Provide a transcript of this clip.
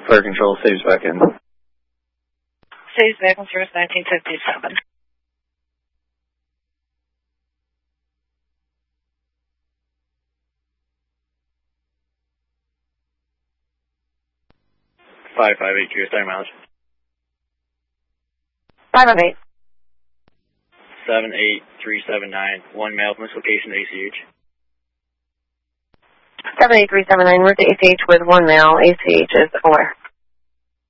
Fire Control, saves back in. Saves back in service 1957. Five 582, starting mileage. 508. 78379, 1 male from this location to ACH. 78379, we're to ACH with 1 male. ACH is aware.